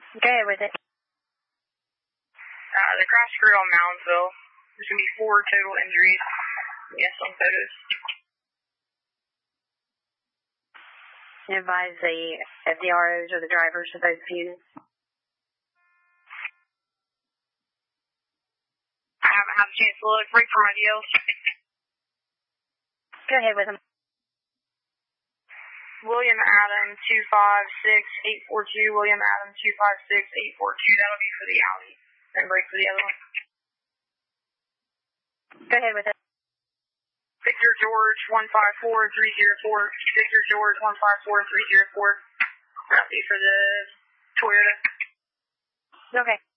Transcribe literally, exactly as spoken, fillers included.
Go ahead with it. Uh, the crash occurred on Moundsville. There's going to be four total injuries. Yes, on photos. Advise the F D R Os or the drivers of those units. I haven't had a chance to look. Break for my D Ls. Go ahead with them. William Adam two five six eight four two. William Adam two five six eight four two. That'll be for the alley. And break for the other one. Go ahead with it. Victor George one five four three zero four. Victor George one five four three zero four. That'll be for the Toyota. Okay.